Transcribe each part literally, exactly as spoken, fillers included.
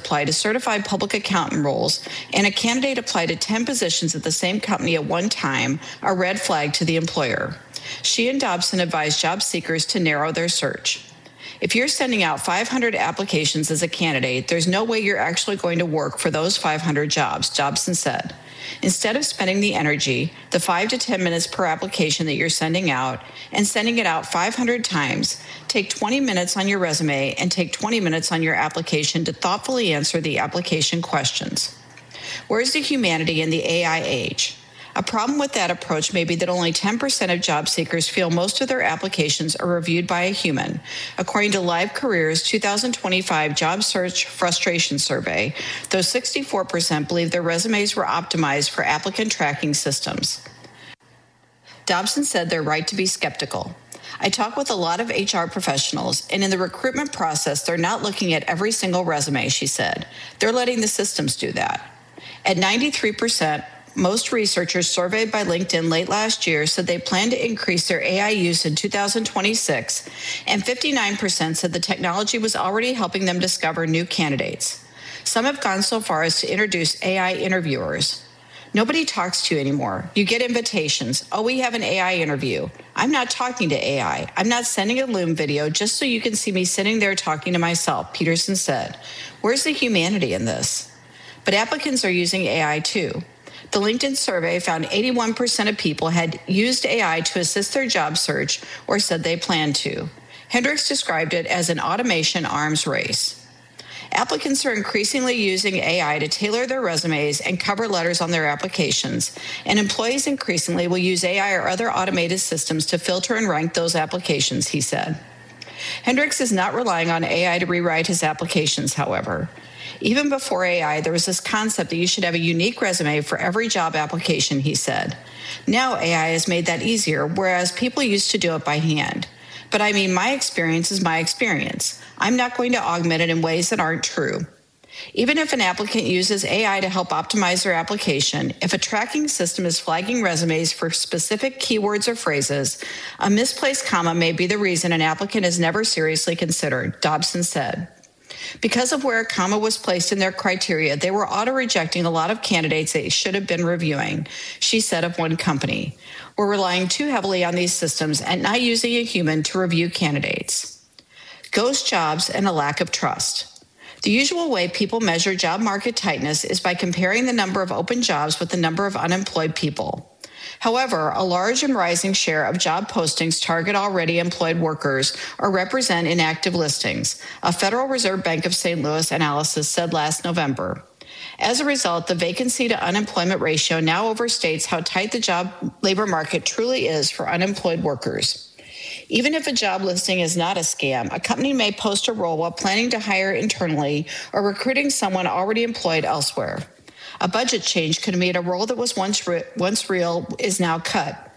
apply to certified public accountant roles and a candidate apply to ten positions at the same company at one time, a red flag to the employer. She and Dobson advised job seekers to narrow their search. If you're sending out five hundred applications as a candidate, there's no way you're actually going to work for those five hundred jobs, Dobson said. Instead of spending the energy, the five to ten minutes per application that you're sending out, and sending it out five hundred times, take twenty minutes on your resume and take twenty minutes on your application to thoughtfully answer the application questions. Where's the humanity in the A I age? A problem with that approach may be that only ten percent of job seekers feel most of their applications are reviewed by a human, according to Live Careers' two thousand twenty-five Job Search Frustration Survey, though sixty-four percent believe their resumes were optimized for applicant tracking systems. Dobson said they're right to be skeptical. I talk with a lot of H R professionals, and in the recruitment process, they're not looking at every single resume, she said. They're letting the systems do that. At ninety-three percent, most researchers surveyed by LinkedIn late last year said they plan to increase their A I use in two thousand twenty-six, and fifty-nine percent said the technology was already helping them discover new candidates. Some have gone so far as to introduce A I interviewers. Nobody talks to you anymore. You get invitations. Oh, we have an A I interview. I'm not talking to A I. I'm not sending a Loom video just so you can see me sitting there talking to myself, Peterson said. Where's the humanity in this? But applicants are using A I too. The LinkedIn survey found eighty-one percent of people had used A I to assist their job search or said they planned to. Hendricks described it as an automation arms race. Applicants are increasingly using A I to tailor their resumes and cover letters on their applications, and employees increasingly will use A I or other automated systems to filter and rank those applications, he said. Hendricks is not relying on A I to rewrite his applications, however. Even before A I, there was this concept that you should have a unique resume for every job application, he said. Now A I has made that easier, whereas people used to do it by hand. But I mean, my experience is my experience. I'm not going to augment it in ways that aren't true. Even if an applicant uses A I to help optimize their application, if a tracking system is flagging resumes for specific keywords or phrases, a misplaced comma may be the reason an applicant is never seriously considered, Dobson said. Because of where a comma was placed in their criteria, they were auto-rejecting a lot of candidates they should have been reviewing, she said of one company. We're relying too heavily on these systems and not using a human to review candidates. Ghost jobs and a lack of trust. The usual way people measure job market tightness is by comparing the number of open jobs with the number of unemployed people. However, a large and rising share of job postings target already employed workers or represent inactive listings, a Federal Reserve Bank of Saint Louis analysis said last November. As a result, the vacancy to unemployment ratio now overstates how tight the job labor market truly is for unemployed workers. Even if a job listing is not a scam, a company may post a role while planning to hire internally or recruiting someone already employed elsewhere. A budget change could mean a role that was once, re- once real is now cut.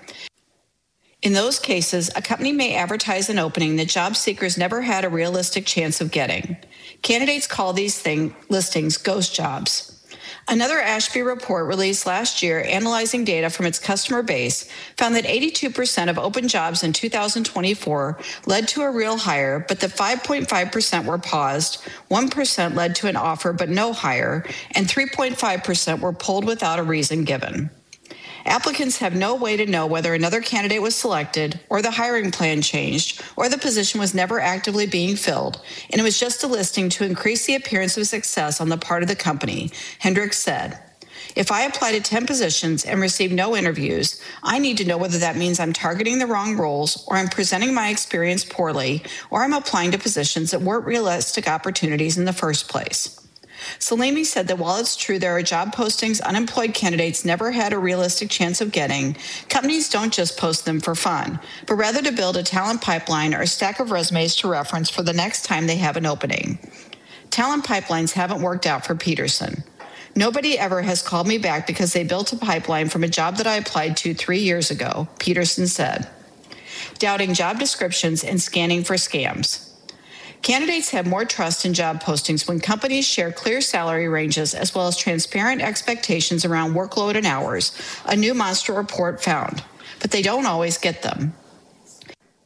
In those cases, a company may advertise an opening that job seekers never had a realistic chance of getting. Candidates call these thing, listings ghost jobs. Another Ashby report released last year analyzing data from its customer base found that eighty-two percent of open jobs in two thousand twenty-four led to a real hire, but that five point five percent were paused, one percent led to an offer but no hire, and three point five percent were pulled without a reason given. Applicants have no way to know whether another candidate was selected, or the hiring plan changed, or the position was never actively being filled, and it was just a listing to increase the appearance of success on the part of the company, Hendricks said. If I apply to ten positions and receive no interviews, I need to know whether that means I'm targeting the wrong roles, or I'm presenting my experience poorly, or I'm applying to positions that weren't realistic opportunities in the first place. Salimi said that while it's true there are job postings unemployed candidates never had a realistic chance of getting, companies don't just post them for fun, but rather to build a talent pipeline or a stack of resumes to reference for the next time they have an opening. Talent pipelines haven't worked out for Peterson. Nobody ever has called me back because they built a pipeline from a job that I applied to three years ago, Peterson said. Doubting job descriptions and scanning for scams. Candidates have more trust in job postings when companies share clear salary ranges as well as transparent expectations around workload and hours, a new Monster report found. But they don't always get them.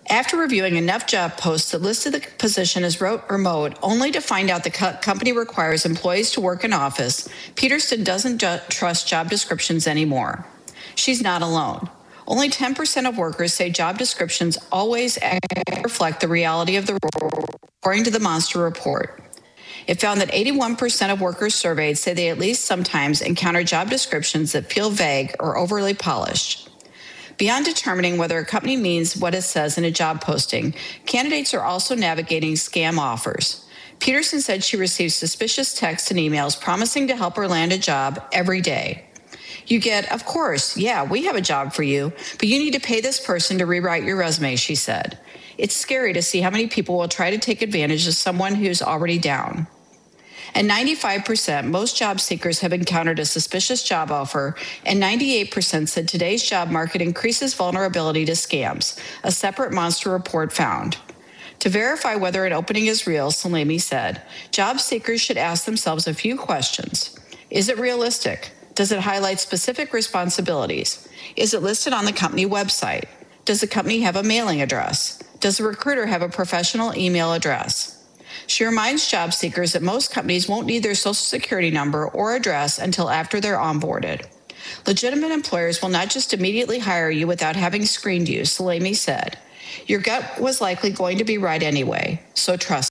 After reviewing enough job posts that listed the position as remote, only to find out the co- company requires employees to work in office, Peterson doesn't ju- trust job descriptions anymore. She's not alone. Only ten percent of workers say job descriptions always reflect the reality of the role, according to the Monster Report. It found that eighty-one percent of workers surveyed say they at least sometimes encounter job descriptions that feel vague or overly polished. Beyond determining whether a company means what it says in a job posting, candidates are also navigating scam offers. Peterson said she receives suspicious texts and emails promising to help her land a job every day. You get, of course, yeah, we have a job for you, but you need to pay this person to rewrite your resume, she said. It's scary to see how many people will try to take advantage of someone who's already down. At ninety-five percent, most job seekers have encountered a suspicious job offer, and ninety-eight percent said today's job market increases vulnerability to scams, a separate Monster Report found. To verify whether an opening is real, Salemi said, job seekers should ask themselves a few questions. Is it realistic? Does it highlight specific responsibilities? Is it listed on the company website? Does the company have a mailing address? Does the recruiter have a professional email address? She reminds job seekers that most companies won't need their social security number or address until after they're onboarded. Legitimate employers will not just immediately hire you without having screened you, Salemi said. Your gut was likely going to be right anyway, so trust.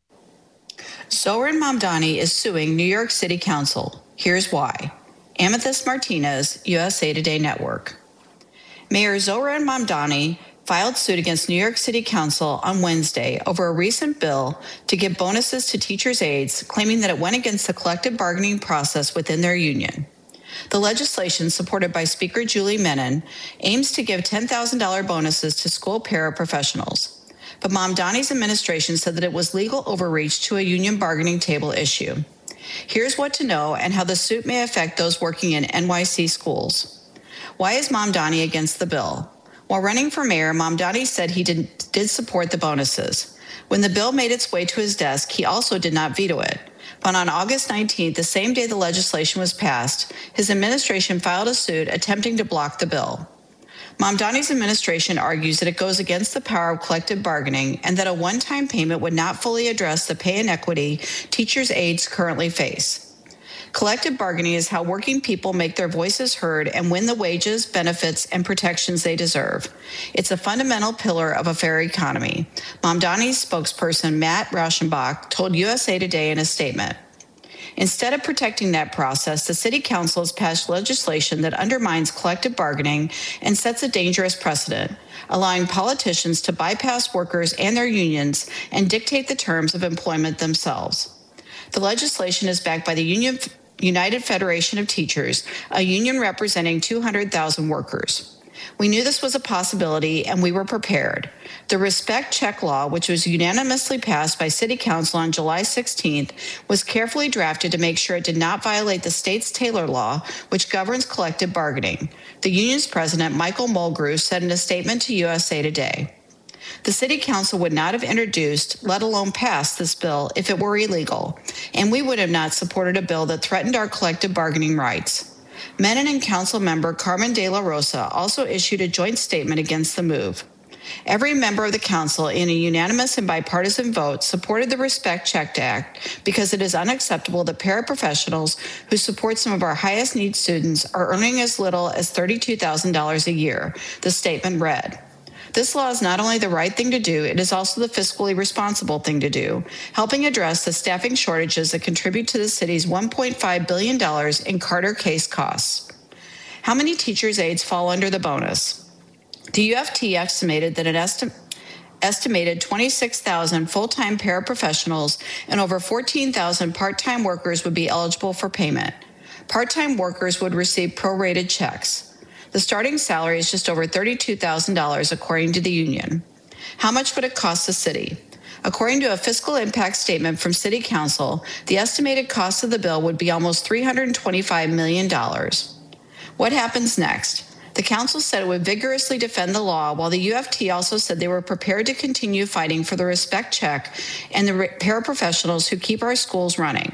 Zohran Mamdani is suing New York City Council. Here's why. Amethyst Martinez, U S A Today Network. Mayor Zohran Mamdani filed suit against New York City Council on Wednesday over a recent bill to give bonuses to teachers' aides, claiming that it went against the collective bargaining process within their union. The legislation, supported by Speaker Julie Menon, aims to give ten thousand dollars bonuses to school paraprofessionals. But Mamdani's administration said that it was legal overreach to a union bargaining table issue. Here's what to know and how the suit may affect those working in N Y C schools. Why is Mamdani against the bill? While running for mayor, Mamdani said he did, did support the bonuses. When the bill made its way to his desk, he also did not veto it. But on August nineteenth, the same day the legislation was passed, his administration filed a suit attempting to block the bill. Mamdani's administration argues that it goes against the power of collective bargaining and that a one-time payment would not fully address the pay inequity teachers' aides currently face. Collective bargaining is how working people make their voices heard and win the wages, benefits, and protections they deserve. It's a fundamental pillar of a fair economy. Mamdani's spokesperson, Matt Rauschenbach, told U S A Today in a statement. Instead of protecting that process, the City Council has passed legislation that undermines collective bargaining and sets a dangerous precedent, allowing politicians to bypass workers and their unions and dictate the terms of employment themselves. The legislation is backed by the Union United Federation of Teachers, a union representing two hundred thousand workers. We knew this was a possibility, and we were prepared. The Respect Check Law, which was unanimously passed by City Council on July sixteenth, was carefully drafted to make sure it did not violate the state's Taylor Law, which governs collective bargaining. The union's president, Michael Mulgrew, said in a statement to U S A Today. The City Council would not have introduced, let alone passed, this bill if it were illegal, and we would have not supported a bill that threatened our collective bargaining rights. Menon and Council member Carmen De La Rosa also issued a joint statement against the move. Every member of the Council, in a unanimous and bipartisan vote, supported the Respect Check Act because it is unacceptable that paraprofessionals who support some of our highest need students are earning as little as thirty-two thousand dollars a year, the statement read. This law is not only the right thing to do, it is also the fiscally responsible thing to do, helping address the staffing shortages that contribute to the city's one point five billion dollars in Carter case costs. How many teachers' aides fall under the bonus? The U F T estimated that an esti- estimated twenty-six thousand full-time paraprofessionals and over fourteen thousand part-time workers would be eligible for payment. Part-time workers would receive prorated checks. The starting salary is just over thirty-two thousand dollars, according to the union. How much would it cost the city? According to a fiscal impact statement from City Council, the estimated cost of the bill would be almost three hundred twenty-five million dollars. What happens next? The council said it would vigorously defend the law, while the U F T also said they were prepared to continue fighting for the Respect Check and the paraprofessionals who keep our schools running.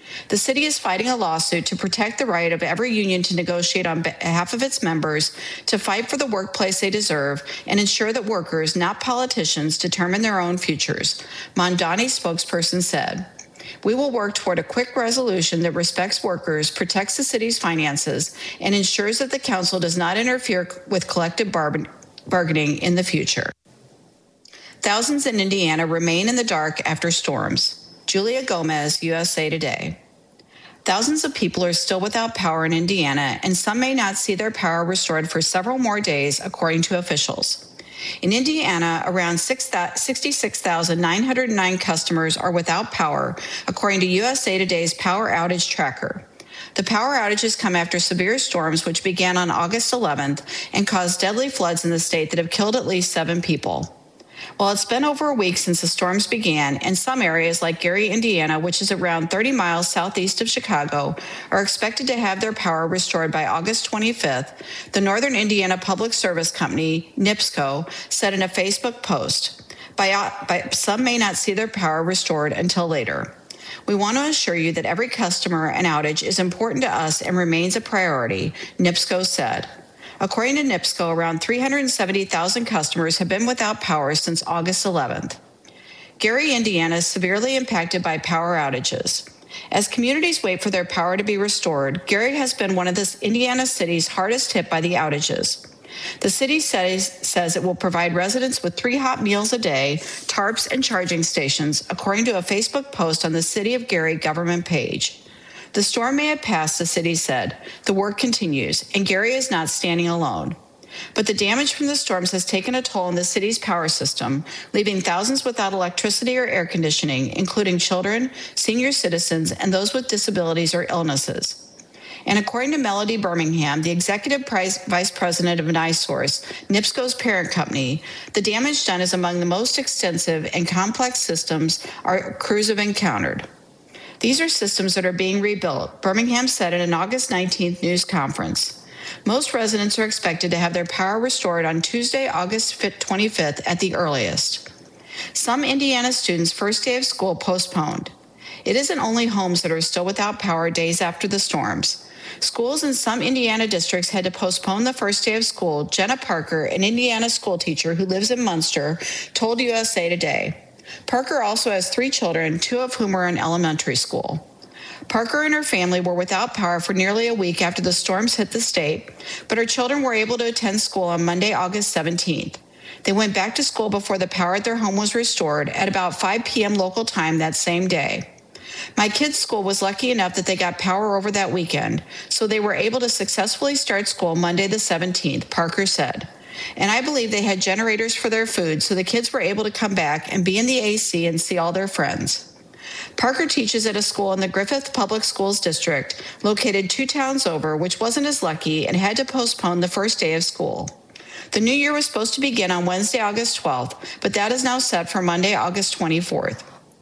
The city is fighting a lawsuit to protect the right of every union to negotiate on behalf of its members, to fight for the workplace they deserve, and ensure that workers, not politicians, determine their own futures, Mamdani spokesperson said. We will work toward a quick resolution that respects workers, protects the city's finances, and ensures that the council does not interfere with collective bar- bargaining in the future. Thousands in Indiana remain in the dark after storms. Julia Gomez, U S A Today. Thousands of people are still without power in Indiana, and some may not see their power restored for several more days, according to officials. In Indiana, around sixty-six thousand nine hundred nine customers are without power, according to U S A Today's Power Outage Tracker. The power outages come after severe storms which began on August eleventh and caused deadly floods in the state that have killed at least seven people. Well, it's been over a week since the storms began, and some areas like Gary, Indiana, which is around thirty miles southeast of Chicago, are expected to have their power restored by August twenty-fifth, the Northern Indiana Public Service Company, NIPSCO, said in a Facebook post. By, by, some may not see their power restored until later. We want to assure you that every customer and outage is important to us and remains a priority, NIPSCO said. According to NIPSCO, around three hundred seventy thousand customers have been without power since August eleventh. Gary, Indiana is severely impacted by power outages. As communities wait for their power to be restored, Gary has been one of the Indiana cities hardest hit by the outages. The city says, says it will provide residents with three hot meals a day, tarps, and charging stations, according to a Facebook post on the City of Gary government page. The storm may have passed, the city said. The work continues, and Gary is not standing alone. But the damage from the storms has taken a toll on the city's power system, leaving thousands without electricity or air conditioning, including children, senior citizens, and those with disabilities or illnesses. And according to Melody Birmingham, the executive vice president of NiSource, NIPSCO's parent company, the damage done is among the most extensive and complex systems our crews have encountered. These are systems that are being rebuilt, Birmingham said in an August nineteenth news conference. Most residents are expected to have their power restored on Tuesday, August twenty-fifth at the earliest. Some Indiana students' first day of school postponed. It isn't only homes that are still without power days after the storms. Schools in some Indiana districts had to postpone the first day of school, Jenna Parker, an Indiana school teacher who lives in Munster, told U S A Today. Parker also has three children, two of whom are in elementary school. Parker and her family were without power for nearly a week after the storms hit the state, but her children were able to attend school on Monday, August seventeenth. They went back to school before the power at their home was restored at about five p.m. local time that same day. My kids' school was lucky enough that they got power over that weekend, so they were able to successfully start school Monday the seventeenth, Parker said. And I believe they had generators for their food, so the kids were able to come back and be in the A C and see all their friends. Parker teaches at a school in the Griffith Public Schools District, located two towns over, which wasn't as lucky and had to postpone the first day of school. The new year was supposed to begin on Wednesday, August twelfth, but that is now set for Monday, August twenty-fourth.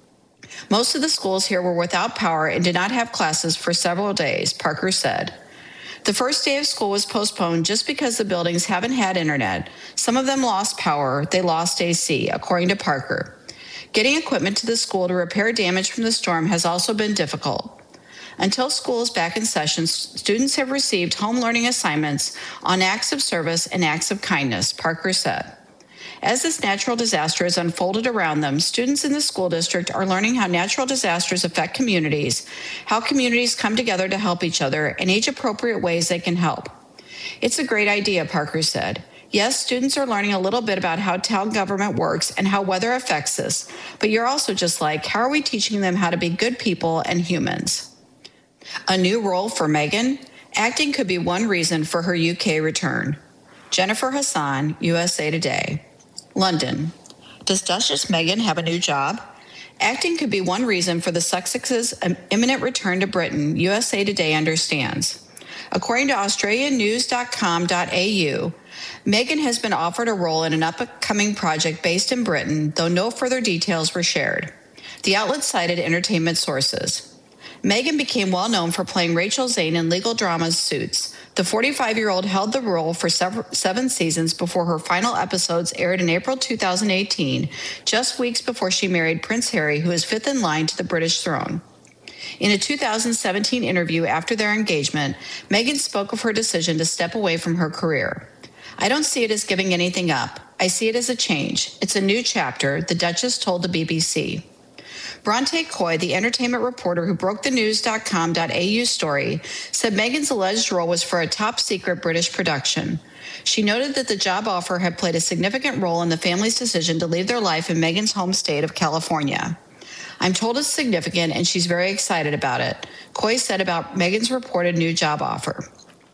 Most of the schools here were without power and did not have classes for several days, Parker said. The first day of school was postponed just because the buildings haven't had internet. Some of them lost power, they lost A C, according to Parker. Getting equipment to the school to repair damage from the storm has also been difficult. Until school is back in session, students have received home learning assignments on acts of service and acts of kindness, Parker said. As this natural disaster has unfolded around them, students in the school district are learning how natural disasters affect communities, how communities come together to help each other, and age-appropriate ways they can help. It's a great idea, Parker said. Yes, students are learning a little bit about how town government works and how weather affects us, but you're also just like, how are we teaching them how to be good people and humans? A new role for Meghan? Acting could be one reason for her U K return. Jennifer Hassan, U S A Today. London. Does Duchess Meghan have a new job? Acting could be one reason for the Sussex's imminent return to Britain, U S A Today understands. According to Australian News dot com dot a u, Meghan has been offered a role in an upcoming project based in Britain, though no further details were shared. The outlet cited entertainment sources. Meghan became well known for playing Rachel Zane in legal dramas Suits. The forty-five-year-old held the role for several, seven seasons before her final episodes aired in April two thousand eighteen, just weeks before she married Prince Harry, who is fifth in line to the British throne. In a two thousand seventeen interview after their engagement, Meghan spoke of her decision to step away from her career. "I don't see it as giving anything up. I see it as a change. It's a new chapter," the Duchess told the B B C. Bronte Coy, the entertainment reporter who broke the news dot com dot a u story, said Meghan's alleged role was for a top-secret British production. She noted that the job offer had played a significant role in the family's decision to leave their life in Meghan's home state of California. "I'm told it's significant, and she's very excited about it," Coy said about Meghan's reported new job offer.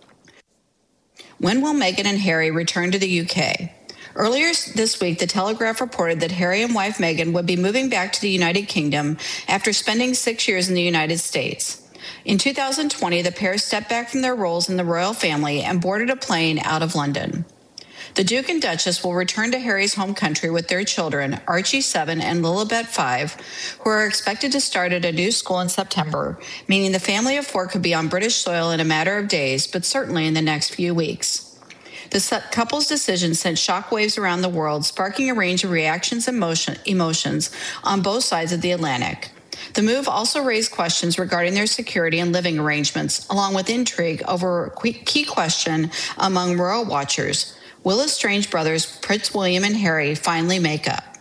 When will Meghan and Harry return to the U K? Earlier this week, The Telegraph reported that Harry and wife Meghan would be moving back to the United Kingdom after spending six years in the United States. In two thousand twenty, the pair stepped back from their roles in the royal family and boarded a plane out of London. The Duke and Duchess will return to Harry's home country with their children, Archie, seven, and Lilibet, five, who are expected to start at a new school in September, meaning the family of four could be on British soil in a matter of days, but certainly in the next few weeks. The couple's decision sent shockwaves around the world, sparking a range of reactions and motion, emotions on both sides of the Atlantic. The move also raised questions regarding their security and living arrangements, along with intrigue over a key question among royal watchers: will estranged brothers Prince William and Harry finally make up?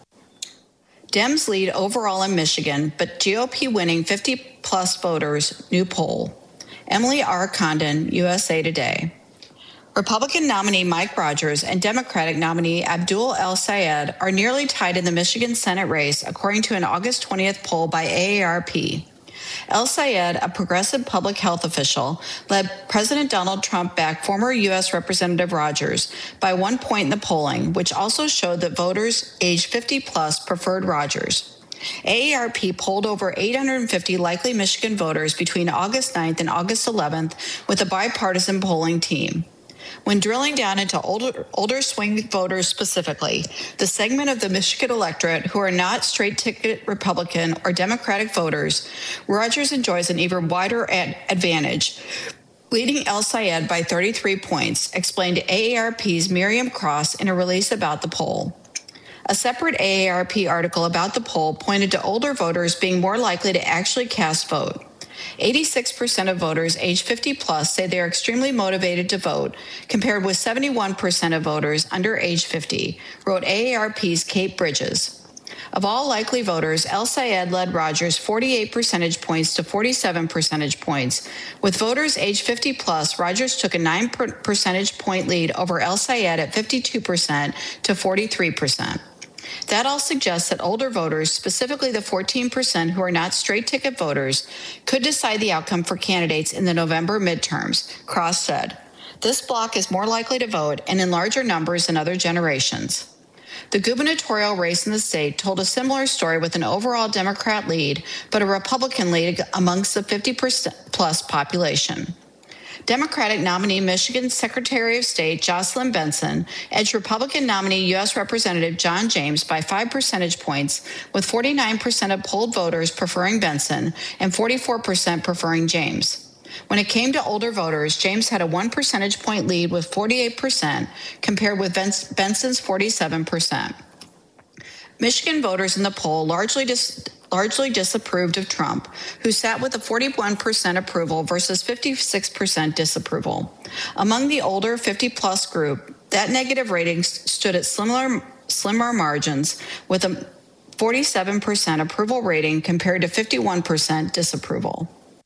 Dems lead overall in Michigan, but G O P winning fifty-plus voters, new poll. Emily R. Condon, U S A Today. Republican nominee Mike Rogers and Democratic nominee Abdul El-Sayed are nearly tied in the Michigan Senate race, according to an August twentieth poll by A A R P. El-Sayed, a progressive public health official, led President Donald Trump-backed former U S Representative Rogers by one point in the polling, which also showed that voters aged fifty plus preferred Rogers. A A R P polled over eight hundred fifty likely Michigan voters between August ninth and August eleventh with a bipartisan polling team. When drilling down into older, older swing voters specifically, the segment of the Michigan electorate who are not straight-ticket Republican or Democratic voters, Rogers enjoys an even wider ad- advantage, leading El-Sayed by thirty-three points, explained A A R P's Miriam Cross in a release about the poll. A separate A A R P article about the poll pointed to older voters being more likely to actually cast vote. eighty-six percent of voters age fifty plus say they are extremely motivated to vote, compared with seventy-one percent of voters under age fifty, wrote A A R P's Kate Bridges. Of all likely voters, El-Sayed led Rogers forty-eight percentage points to forty-seven percentage points. With voters age fifty plus, Rogers took a nine percentage point lead over El-Sayed at fifty-two percent to forty-three percent. That all suggests that older voters, specifically the fourteen percent who are not straight-ticket voters, could decide the outcome for candidates in the November midterms, Cross said. This bloc is more likely to vote and in larger numbers than other generations. The gubernatorial race in the state told a similar story with an overall Democrat lead, but a Republican lead amongst the fifty percent plus population. Democratic nominee Michigan Secretary of State Jocelyn Benson edged Republican nominee U S Representative John James by five percentage points, with forty-nine percent of polled voters preferring Benson and forty-four percent preferring James. When it came to older voters, James had a one percentage point lead with forty-eight percent, compared with Benson's forty-seven percent. Michigan voters in the poll largely dis- largely disapproved of Trump, who sat with a forty-one percent approval versus fifty-six percent disapproval. Among the older fifty-plus group, that negative rating stood at similar, slimmer margins, with a forty-seven percent approval rating compared to fifty-one percent disapproval.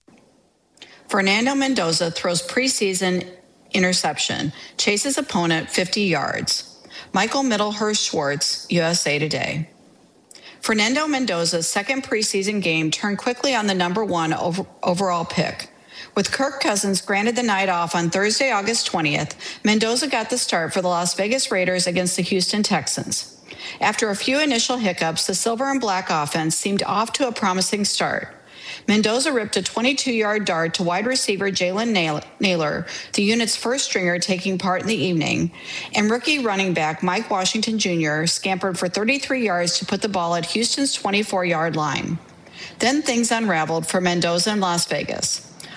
Fernando Mendoza throws preseason interception, chases opponent fifty yards. Michael Mittelhurst Schwartz, U S A Today. Fernando Mendoza's second preseason game turned quickly on the number one over, overall pick. With Kirk Cousins granted the night off on Thursday, August twentieth, Mendoza got the start for the Las Vegas Raiders against the Houston Texans. After a few initial hiccups, the silver and black offense seemed off to a promising start. Mendoza ripped a twenty-two-yard dart to wide receiver Jalen Naylor, the unit's first stringer taking part in the evening, and rookie running back Mike Washington Junior scampered for thirty-three yards to put the ball at Houston's twenty-four-yard line. Then things unraveled for Mendoza in Las Vegas.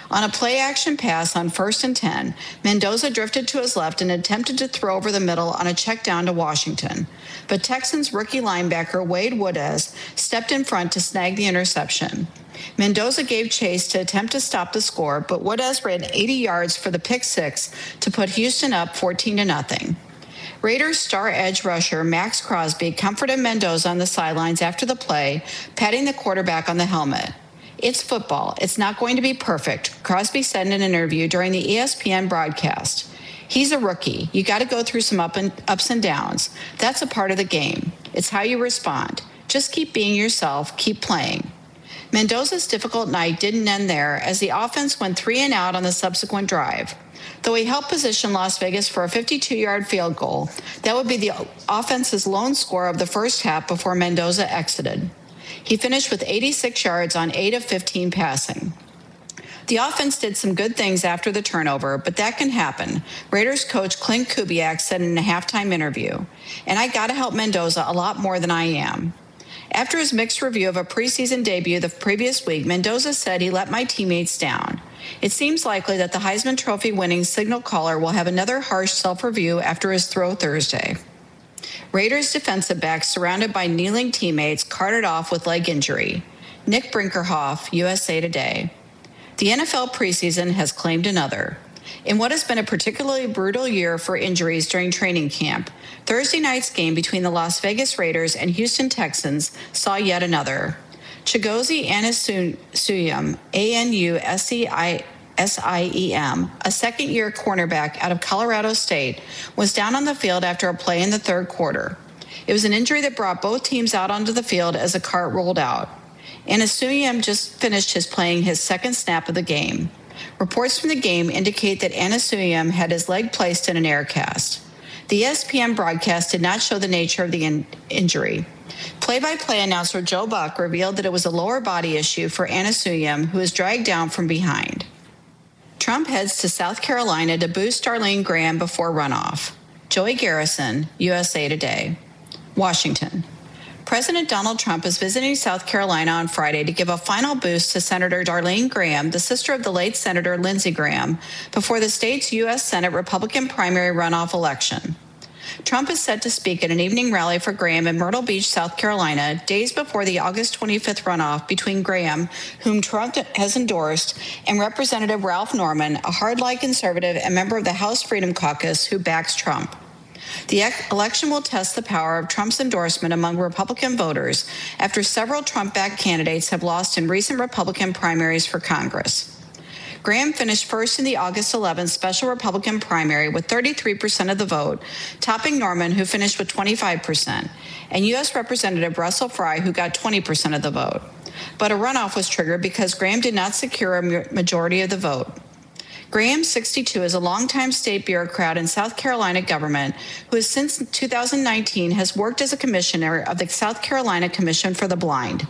On a play-action pass on first and ten, Mendoza drifted to his left and attempted to throw over the middle on a check down to Washington. But Texans rookie linebacker Wade Woodez stepped in front to snag the interception. Mendoza gave chase to attempt to stop the score, but Woodez ran eighty yards for the pick six to put Houston up fourteen to nothing. Raiders star edge rusher Max Crosby comforted Mendoza on the sidelines after the play, patting the quarterback on the helmet. "It's football. It's not going to be perfect," Crosby said in an interview during the E S P N broadcast. "He's a rookie. You got to go through some up and, ups and downs. That's a part of the game. It's how you respond. Just keep being yourself. Keep playing." Mendoza's difficult night didn't end there, as the offense went three and out on the subsequent drive. Though he helped position Las Vegas for a fifty-two-yard field goal, that would be the offense's lone score of the first half before Mendoza exited. He finished with eighty-six yards on eight of fifteen passing. The offense did some good things after the turnover, but that can happen, Raiders coach Clint Kubiak said in a halftime interview. "And I got to help Mendoza a lot more than I am." After his mixed review of a preseason debut the previous week, Mendoza said he let my teammates down. It seems likely that the Heisman Trophy winning signal caller will have another harsh self-review after his throw Thursday. Raiders defensive backs surrounded by kneeling teammates carted off with leg injury. Nick Brinkerhoff, U S A Today. The N F L preseason has claimed another. In what has been a particularly brutal year for injuries during training camp, Thursday night's game between the Las Vegas Raiders and Houston Texans saw yet another. Chigozie Anusiem, A N U S E I S I E M, a second-year cornerback out of Colorado State, was down on the field after a play in the third quarter. It was an injury that brought both teams out onto the field as a cart rolled out. Anusiem just finished his playing his second snap of the game. Reports from the game indicate that Anusiem had his leg placed in an air cast. The E S P N broadcast did not show the nature of the in- injury. Play-by-play announcer Joe Buck revealed that it was a lower body issue for Anusiem, who was dragged down from behind. Trump heads to South Carolina to boost Darlene Graham before runoff. Joey Garrison, U S A Today. Washington. President Donald Trump is visiting South Carolina on Friday to give a final boost to Senator Darlene Graham, the sister of the late Senator Lindsey Graham, before the state's U S Senate Republican primary runoff election. Trump is set to speak at an evening rally for Graham in Myrtle Beach, South Carolina, days before the August twenty-fifth runoff between Graham, whom Trump has endorsed, and Representative Ralph Norman, a hardline conservative and member of the House Freedom Caucus who backs Trump. The election will test the power of Trump's endorsement among Republican voters after several Trump-backed candidates have lost in recent Republican primaries for Congress. Graham finished first in the August eleventh special Republican primary with thirty-three percent of the vote, topping Norman, who finished with twenty-five percent, and U S Representative Russell Fry, who got twenty percent of the vote. But a runoff was triggered because Graham did not secure a majority of the vote. Graham, sixty-two, is a longtime state bureaucrat in South Carolina government who has since two thousand nineteen has worked as a commissioner of the South Carolina Commission for the Blind.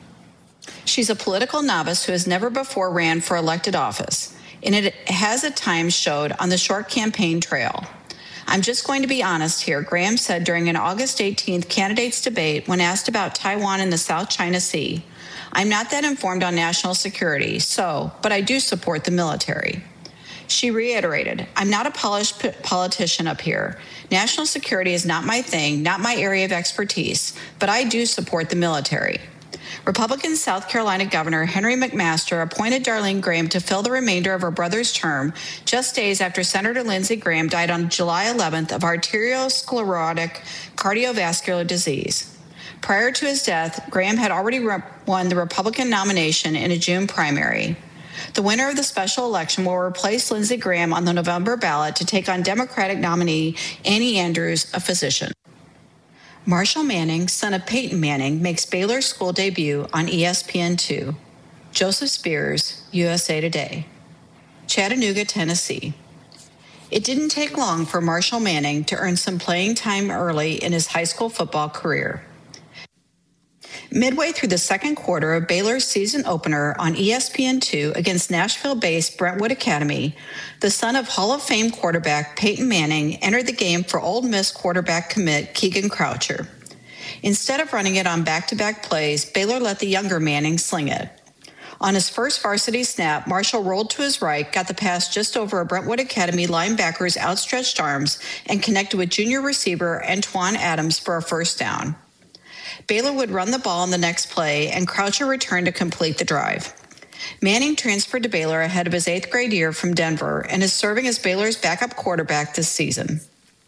She's a political novice who has never before ran for elected office, and it has at times showed on the short campaign trail. "I'm just going to be honest here," Graham said during an August eighteenth candidates debate when asked about Taiwan and the South China Sea. "I'm not that informed on national security, so, but I do support the military." She reiterated, "I'm not a polished p- politician up here. National security is not my thing, not my area of expertise, but I do support the military." Republican South Carolina Governor Henry McMaster appointed Darlene Graham to fill the remainder of her brother's term just days after Senator Lindsey Graham died on July eleventh of arteriosclerotic cardiovascular disease. Prior to his death, Graham had already re- won the Republican nomination in a June primary. The winner of the special election will replace Lindsey Graham on the November ballot to take on Democratic nominee Annie Andrews, a physician. Marshall Manning, son of Peyton Manning, makes Baylor school debut on E S P N two. Joseph Spears, U S A Today. Chattanooga, Tennessee. It didn't take long for Marshall Manning to earn some playing time early in his high school football career. Midway through the second quarter of Baylor's season opener on E S P N two against Nashville-based Brentwood Academy, the son of Hall of Fame quarterback Peyton Manning entered the game for Ole Miss quarterback commit Keegan Croucher. Instead of running it on back-to-back plays, Baylor let the younger Manning sling it. On his first varsity snap, Marshall rolled to his right, got the pass just over a Brentwood Academy linebacker's outstretched arms, and connected with junior receiver Antoine Adams for a first down. Baylor would run the ball on the next play, and Croucher returned to complete the drive. Manning transferred to Baylor ahead of his eighth grade year from Denver and is serving as Baylor's backup quarterback this season.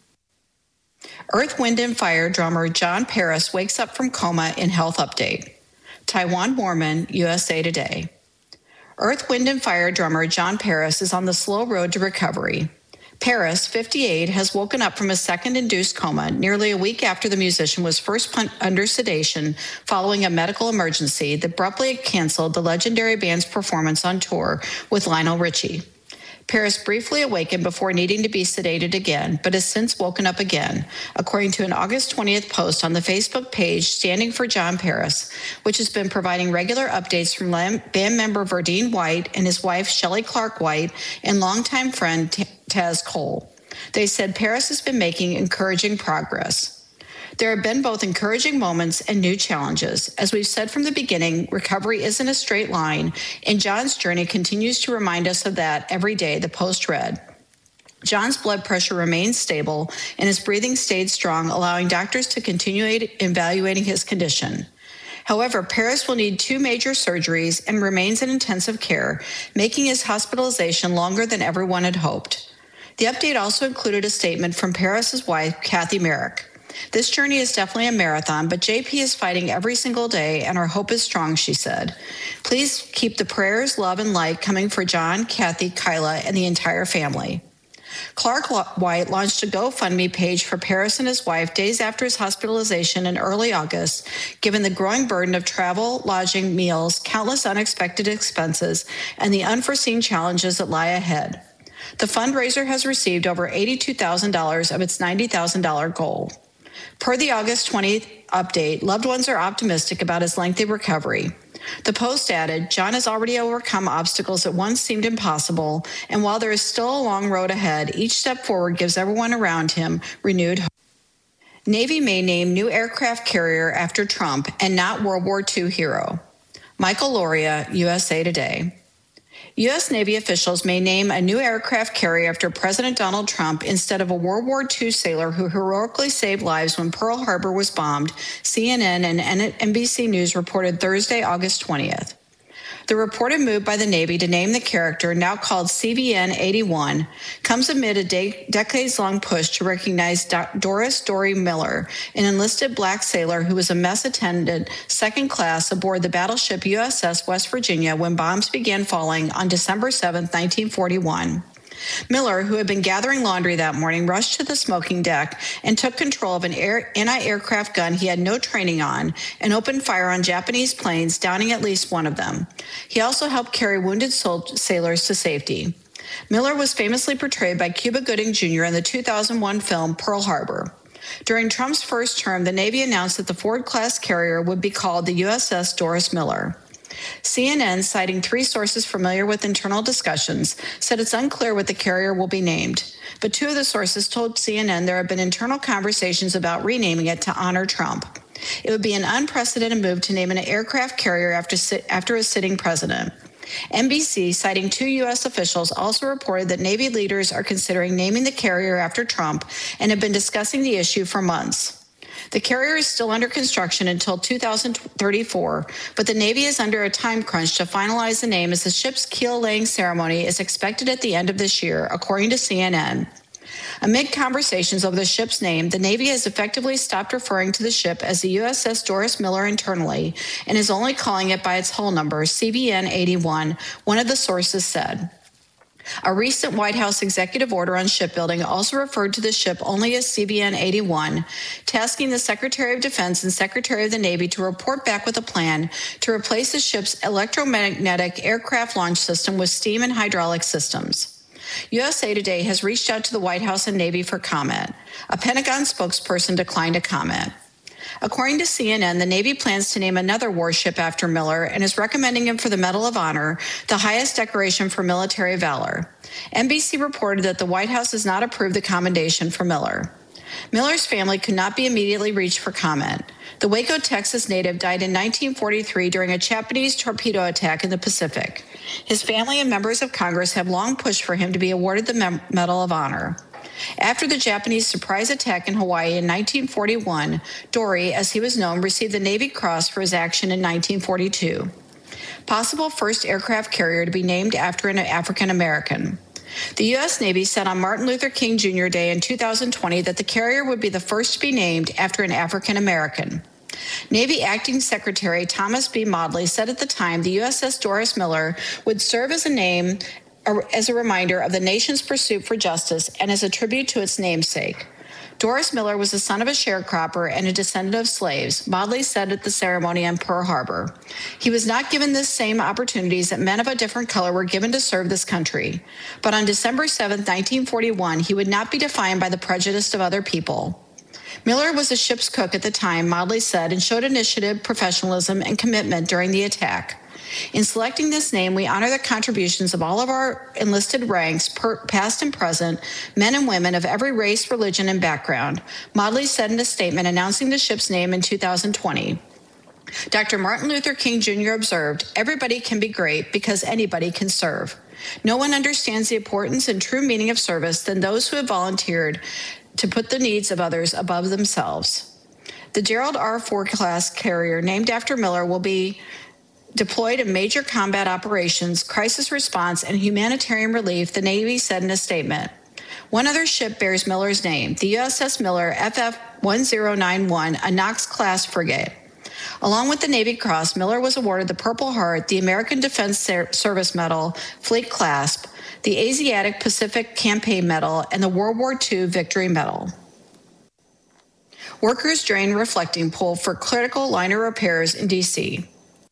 Earth, Wind and Fire drummer John Paris wakes up from coma in health update. Taiwan Mormon, U S A Today. Earth, Wind and Fire drummer John Paris is on the slow road to recovery. Paris, fifty-eight, has woken up from a second-induced coma nearly a week after the musician was first put under sedation following a medical emergency that abruptly canceled the legendary band's performance on tour with Lionel Richie. Paris briefly awakened before needing to be sedated again, but has since woken up again, according to an August twentieth post on the Facebook page Standing for John Paris, which has been providing regular updates from band member Verdine White and his wife Shelley Clark White and longtime friend Taz Cole. They said Paris has been making encouraging progress. There have been both encouraging moments and new challenges. As we've said from the beginning, recovery isn't a straight line, and John's journey continues to remind us of that every day, the post read. John's blood pressure remains stable, and his breathing stayed strong, allowing doctors to continue evaluating his condition. However, Paris will need two major surgeries and remains in intensive care, making his hospitalization longer than everyone had hoped. The update also included a statement from Paris's wife, Kathy Merrick. This journey is definitely a marathon, but J P is fighting every single day, and our hope is strong, she said. Please keep the prayers, love, and light coming for John, Kathy, Kyla, and the entire family. Clark White launched a GoFundMe page for Paris and his wife days after his hospitalization in early August, given the growing burden of travel, lodging, meals, countless unexpected expenses, and the unforeseen challenges that lie ahead. The fundraiser has received over eighty-two thousand dollars of its ninety thousand dollars goal. Per the August twentieth update, loved ones are optimistic about his lengthy recovery. The post added, John has already overcome obstacles that once seemed impossible, and while there is still a long road ahead, each step forward gives everyone around him renewed hope. Navy may name new aircraft carrier after Trump and not World War Two hero. Michael Loria, U S A Today. U S Navy officials may name a new aircraft carrier after President Donald Trump instead of a World War Two sailor who heroically saved lives when Pearl Harbor was bombed, C N N and N B C News reported Thursday, August twentieth. The reported move by the Navy to name the character, now called C V N eighty-one, comes amid a de- decades-long push to recognize Do- Doris Dory Miller, an enlisted black sailor who was a mess attendant second class aboard the battleship U S S West Virginia when bombs began falling on December seventh, nineteen forty-one. Miller, who had been gathering laundry that morning, rushed to the smoking deck and took control of an air, anti-aircraft gun he had no training on and opened fire on Japanese planes, downing at least one of them. He also helped carry wounded sailors to safety. Miller was famously portrayed by Cuba Gooding Junior in the two thousand one film Pearl Harbor. During Trump's first term, the Navy announced that the Ford-class carrier would be called the U S S Doris Miller. C N N, citing three sources familiar with internal discussions, said it's unclear what the carrier will be named. But two of the sources told C N N there have been internal conversations about renaming it to honor Trump. It would be an unprecedented move to name an aircraft carrier after, after a sitting president. N B C, citing two U S officials, also reported that Navy leaders are considering naming the carrier after Trump and have been discussing the issue for months. The carrier is still under construction until two thousand thirty-four, but the Navy is under a time crunch to finalize the name as the ship's keel-laying ceremony is expected at the end of this year, according to C N N. Amid conversations over the ship's name, the Navy has effectively stopped referring to the ship as the U S S Doris Miller internally and is only calling it by its hull number, C V N eighty-one, one of the sources said. A recent White House executive order on shipbuilding also referred to the ship only as C V N eighty-one, tasking the Secretary of Defense and Secretary of the Navy to report back with a plan to replace the ship's electromagnetic aircraft launch system with steam and hydraulic systems. U S A Today has reached out to the White House and Navy for comment. A Pentagon spokesperson declined to comment. According to C N N, the Navy plans to name another warship after Miller and is recommending him for the Medal of Honor, the highest decoration for military valor. N B C reported that the White House has not approved the commendation for Miller. Miller's family could not be immediately reached for comment. The Waco, Texas native died in nineteen forty-three during a Japanese torpedo attack in the Pacific. His family and members of Congress have long pushed for him to be awarded the Mem- Medal of Honor. After the Japanese surprise attack in Hawaii in nineteen forty-one, Dory, as he was known, received the Navy Cross for his action in nineteen forty-two. Possible first aircraft carrier to be named after an African American. The U S Navy said on Martin Luther King Junior Day in two thousand twenty that the carrier would be the first to be named after an African American. Navy Acting Secretary Thomas B. Maudley said at the time the U S S Doris Miller would serve as a name as a reminder of the nation's pursuit for justice and as a tribute to its namesake. Doris Miller was the son of a sharecropper and a descendant of slaves, Maudley said at the ceremony in Pearl Harbor. He was not given the same opportunities that men of a different color were given to serve this country. But on December seventh, nineteen forty-one, he would not be defined by the prejudice of other people. Miller was a ship's cook at the time, Maudley said, and showed initiative, professionalism, and commitment during the attack. In selecting this name, we honor the contributions of all of our enlisted ranks, per, past and present, men and women of every race, religion, and background, Maudley said in a statement announcing the ship's name in two thousand twenty. Doctor Martin Luther King Junior observed, "Everybody can be great because anybody can serve. No one understands the importance and true meaning of service than those who have volunteered to put the needs of others above themselves." The Gerald R. Ford class carrier, named after Miller, will be deployed in major combat operations, crisis response, and humanitarian relief, the Navy said in a statement. One other ship bears Miller's name, the U S S Miller F F one zero nine one, a Knox-class frigate. Along with the Navy Cross, Miller was awarded the Purple Heart, the American Defense Service Medal, Fleet Clasp, the Asiatic Pacific Campaign Medal, and the World War Two Victory Medal. Workers drain reflecting pool for critical liner repairs in D C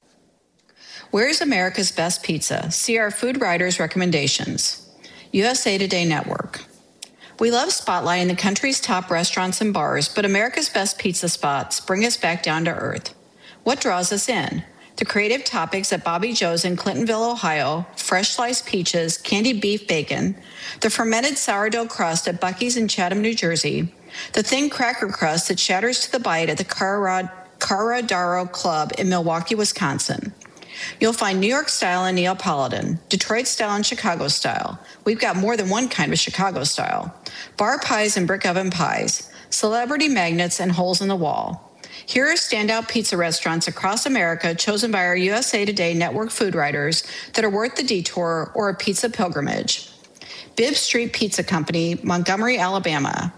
Where's America's Best Pizza? See our Food Writers' recommendations. U S A Today Network. We love spotlighting the country's top restaurants and bars, but America's best pizza spots bring us back down to earth. What draws us in? The creative toppings at Bobby Joe's in Clintonville, Ohio, fresh sliced peaches, candied beef bacon, the fermented sourdough crust at Buc-ee's in Chatham, New Jersey, the thin cracker crust that shatters to the bite at the Caradaro Club in Milwaukee, Wisconsin. You'll find New York style in Neapolitan, Detroit style and Chicago style. We've got more than one kind of Chicago style. Bar pies and brick oven pies, celebrity magnets and holes in the wall. Here are standout pizza restaurants across America chosen by our U S A Today Network food writers that are worth the detour or a pizza pilgrimage. Bibb Street Pizza Company, Montgomery, Alabama.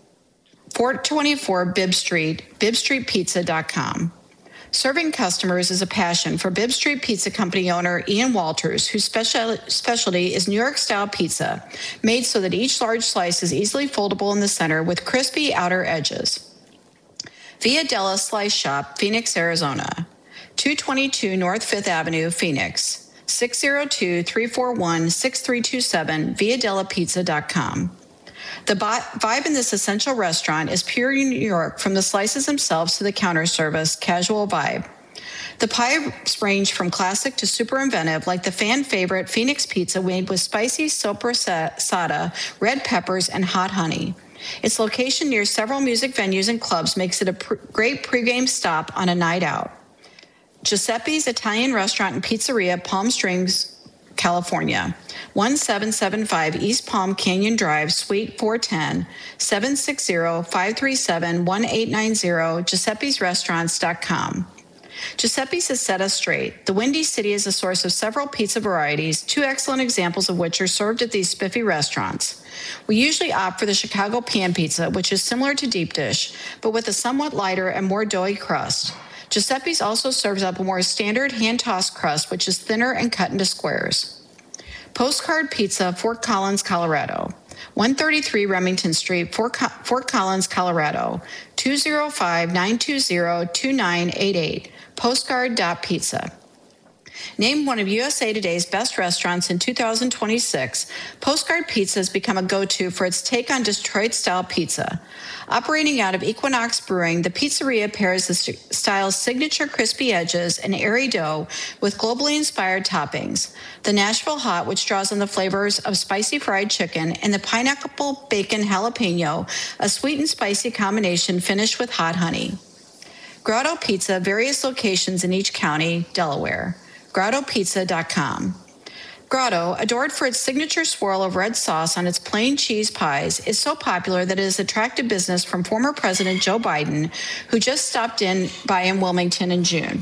four twenty-four Bibb Street, bibb street pizza dot com. Serving customers is a passion for Bibb Street Pizza Company owner Ian Walters, whose special, specialty is New York-style pizza, made so that each large slice is easily foldable in the center with crispy outer edges. Via Della Slice Shop, Phoenix, Arizona. two twenty-two North Fifth Avenue, Phoenix. six oh two, three four one, six three two seven, via della pizza dot com. The vibe in this essential restaurant is pure New York, from the slices themselves to the counter service, casual vibe. The pies range from classic to super inventive, like the fan favorite Phoenix pizza made with spicy soppressata, red peppers, and hot honey. Its location near several music venues and clubs makes it a pr- great pregame stop on a night out. Giuseppe's Italian Restaurant and Pizzeria, Palm Springs, California. one seven seven five East Palm Canyon Drive, Suite four ten, seven six zero, five three seven, one eight nine zero, giuseppes restaurants dot com. Giuseppe's has set us straight. The Windy City is a source of several pizza varieties, two excellent examples of which are served at these spiffy restaurants. We usually opt for the Chicago pan pizza, which is similar to deep dish, but with a somewhat lighter and more doughy crust. Giuseppe's also serves up a more standard hand-tossed crust, which is thinner and cut into squares. Postcard Pizza, Fort Collins, Colorado. one thirty-three Remington Street, Fort, Co- Fort Collins, Colorado. two oh five, nine two zero, two nine eight eight. postcard dot pizza. Named one of U S A Today's best restaurants in two thousand twenty-six, Postcard Pizza has become a go-to for its take on Detroit-style pizza. Operating out of Equinox Brewing, the pizzeria pairs the style's signature crispy edges and airy dough with globally inspired toppings. The Nashville Hot, which draws on the flavors of spicy fried chicken, and the pineapple bacon jalapeno, a sweet and spicy combination finished with hot honey. Grotto Pizza, various locations in each county, Delaware. grotto pizza dot com. Grotto, adored for its signature swirl of red sauce on its plain cheese pies, is so popular that it has attracted business from former President Joe Biden, who just stopped in by in Wilmington in June.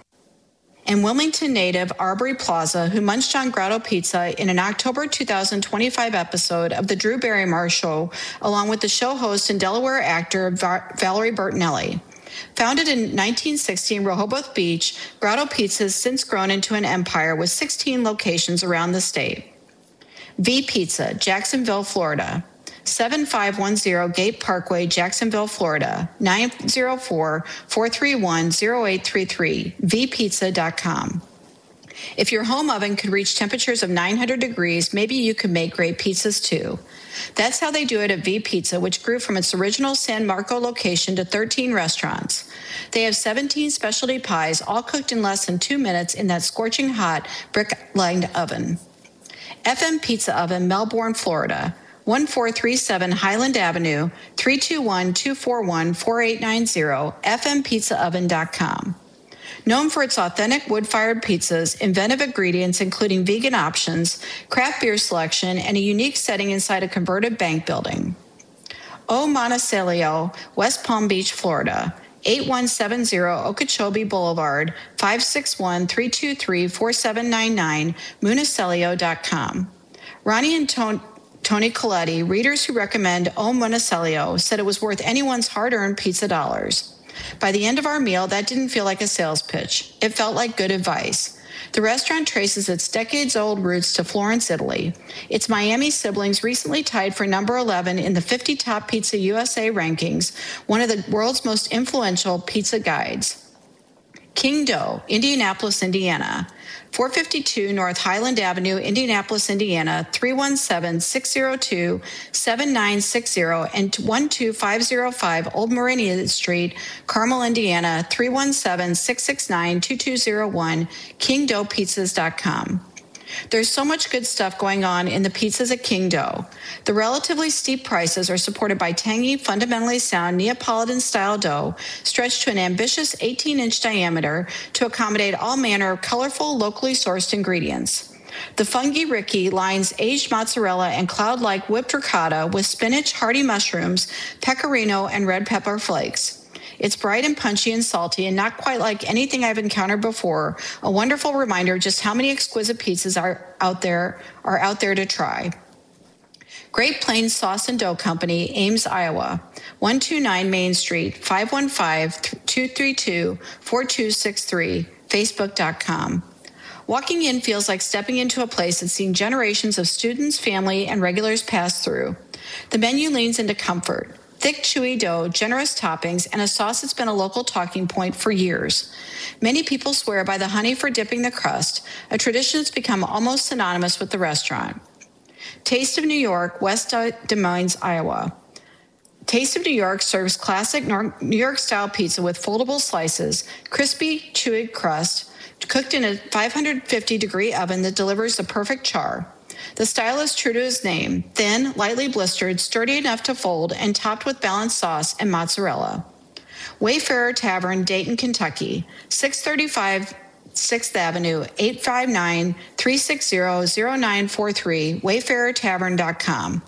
And Wilmington native Aubrey Plaza, who munched on Grotto Pizza in an October two thousand twenty-five episode of The Drew Barrymore Show, along with the show host and Delaware actor Va- Valerie Bertinelli. Founded in nineteen sixty in Rehoboth Beach, Grotto Pizza has since grown into an empire with sixteen locations around the state. V Pizza, Jacksonville, Florida. seven five one zero Gate Parkway, Jacksonville, Florida. nine zero four, four three one, zero eight three three. v pizza dot com. If your home oven could reach temperatures of nine hundred degrees, maybe you could make great pizzas too. That's how they do it at V Pizza, which grew from its original San Marco location to thirteen restaurants. They have seventeen specialty pies, all cooked in less than two minutes in that scorching hot, brick-lined oven. F M Pizza Oven, Melbourne, Florida. one four three seven Highland Avenue, three two one, two four one, four eight nine zero, f m pizza oven dot com. Known for its authentic wood-fired pizzas, inventive ingredients including vegan options, craft beer selection, and a unique setting inside a converted bank building. O Monticello, West Palm Beach, Florida. eight one seven zero Okeechobee Boulevard, five six one, three two three, four seven nine nine, municelio dot com. Ronnie and Tony Tony Coletti, readers who recommend O Monticello, said it was worth anyone's hard-earned pizza dollars. By the end of our meal, that didn't feel like a sales pitch. It felt like good advice. The restaurant traces its decades-old roots to Florence, Italy. Its Miami siblings recently tied for number eleven in the fifty Top Pizza U S A rankings, one of the world's most influential pizza guides. King Dough, Indianapolis, Indiana. four fifty-two North Highland Avenue, Indianapolis, Indiana, three one seven, six zero two, seven nine six zero, and one two five zero five Old Meridian Street, Carmel, Indiana, three one seven, six six nine, two two zero one, king dough pizzas dot com. There's so much good stuff going on in the pizzas at King Dough. The relatively steep prices are supported by tangy, fundamentally sound Neapolitan-style dough stretched to an ambitious eighteen-inch diameter to accommodate all manner of colorful, locally sourced ingredients. The Fungi Ricky lines aged mozzarella and cloud-like whipped ricotta with spinach, hardy mushrooms, pecorino, and red pepper flakes. It's bright and punchy and salty and not quite like anything I've encountered before, a wonderful reminder of just how many exquisite pizzas are out there are out there to try. Great Plains Sauce and Dough Company, Ames, Iowa, one two nine Main Street, five one five, two three two, four two six three, facebook dot com. Walking in feels like stepping into a place that's seen generations of students, family, and regulars pass through. The menu leans into comfort. Thick, chewy dough, generous toppings, and a sauce that's been a local talking point for years. Many people swear by the honey for dipping the crust, a tradition that's become almost synonymous with the restaurant. Taste of New York, West Des Moines, Iowa. Taste of New York serves classic New York-style pizza with foldable slices, crispy, chewy crust, cooked in a five hundred fifty degree oven that delivers the perfect char. The style is true to his name, thin, lightly blistered, sturdy enough to fold, and topped with balanced sauce and mozzarella. Wayfarer Tavern, Dayton, Kentucky, six thirty-five sixth Avenue, eight five nine, three six zero, zero nine four three, wayfarer tavern dot com.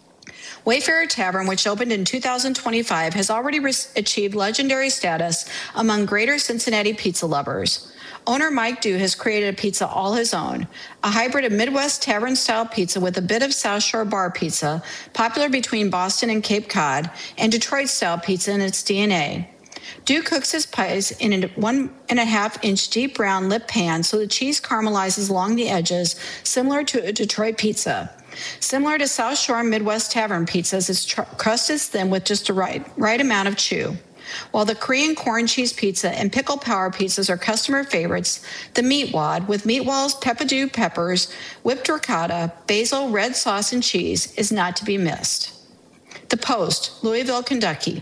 Wayfarer Tavern, which opened in two thousand twenty-five, has already re- achieved legendary status among greater Cincinnati pizza lovers. Owner Mike Dew has created a pizza all his own, a hybrid of Midwest tavern-style pizza with a bit of South Shore bar pizza, popular between Boston and Cape Cod, and Detroit-style pizza in its D N A. Dew cooks his pies in a one and a half inch deep brown lip pan so the cheese caramelizes along the edges, similar to a Detroit pizza. Similar to South Shore Midwest tavern pizzas, its tr- crust is thin with just the right, right amount of chew. While the Korean corn cheese pizza and pickle power pizzas are customer favorites, the meat wad with meatballs, peppadew peppers, whipped ricotta, basil, red sauce, and cheese is not to be missed. The Post, Louisville, Kentucky.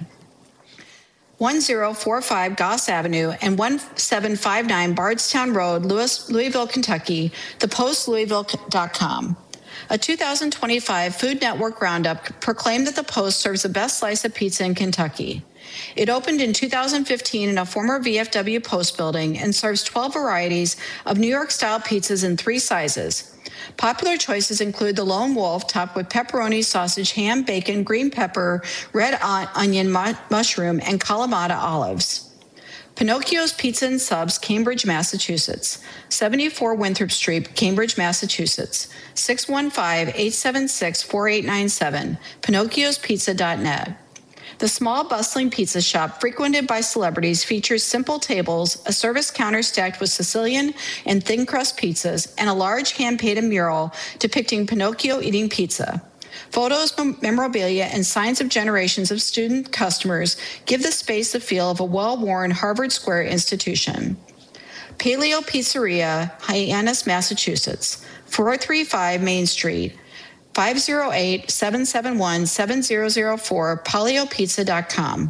one zero four five Goss Avenue and one seven five nine Bardstown Road, Louis, Louisville, Kentucky, the post louisville dot com. A two thousand twenty-five Food Network Roundup proclaimed that the Post serves the best slice of pizza in Kentucky. It opened in two thousand fifteen in a former V F W Post building and serves twelve varieties of New York-style pizzas in three sizes. Popular choices include the Lone Wolf, topped with pepperoni, sausage, ham, bacon, green pepper, red onion, mu- mushroom, and Kalamata olives. Pinocchio's Pizza and Subs, Cambridge, Massachusetts. seventy-four Winthrop Street, Cambridge, Massachusetts. six one five, eight seven six, four eight nine seven, pinocchios pizza dot net. The small, bustling pizza shop, frequented by celebrities, features simple tables, a service counter stacked with Sicilian and thin crust pizzas, and a large hand-painted mural depicting Pinocchio eating pizza. Photos, memorabilia, and signs of generations of student customers give the space the feel of a well-worn Harvard Square institution. Paleo Pizzeria, Hyannis, Massachusetts, four thirty-five Main Street, five oh eight, seven seven one, seven zero zero four, paleo pizza dot com.